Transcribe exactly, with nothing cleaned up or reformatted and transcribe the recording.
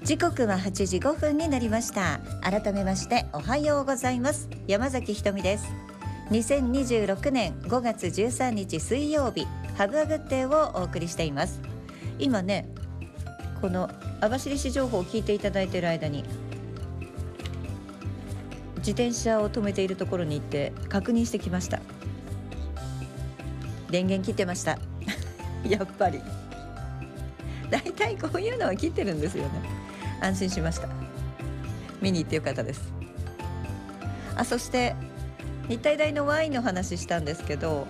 時刻ははちじごふんになりました。改めましておはようございます。山崎ひとみです。にせんにじゅうろくねんごがつじゅうさんにち水曜日、ハブアグッデーをお送りしています。今ね、この網走市情報を聞いていただいている間に自転車を止めているところに行って確認してきました。電源切ってましたやっぱりだいたいこういうのは切ってるんですよね。安心しました。見に行ってよかったです。あ、そして日体大のワインの話したんですけど、